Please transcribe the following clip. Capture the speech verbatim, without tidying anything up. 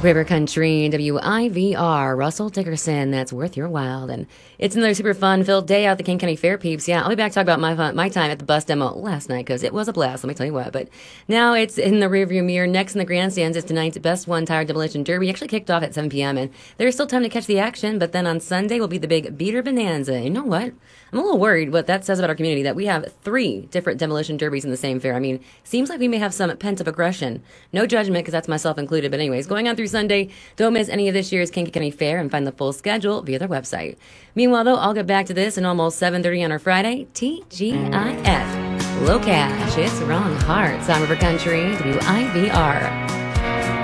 River Country, W I V R, Russell Dickerson, that's worth your while. And it's another super fun-filled day out at the King County Fair, peeps. Yeah, I'll be back to talk about my fun, my time at the bus demo last night, because it was a blast, let me tell you what. But now it's in the rearview mirror. Next in the grandstands is tonight's Best One Tire Demolition Derby. Actually kicked off at seven p.m., and there's still time to catch the action, but then on Sunday will be the big Beater Bonanza. You know what? I'm a little worried what that says about our community, that we have three different demolition derbies in the same fair. I mean, seems like we may have some pent-up aggression. No judgment, because that's myself included. But anyways, going on through Sunday, don't miss any of this year's King County Fair and find the full schedule via their website. Meanwhile, though, I'll get back to this in almost seven thirty on our Friday. T G I F. Low Cash. It's Ron Hart. On River Country, W I V R.